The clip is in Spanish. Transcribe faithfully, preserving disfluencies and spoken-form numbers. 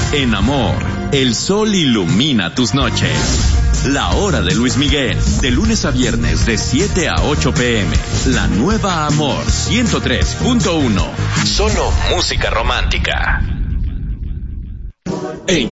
En amor, el sol ilumina tus noches. La hora de Luis Miguel, de lunes a viernes de siete a ocho pm. La nueva Amor ciento tres punto uno. Solo música romántica. En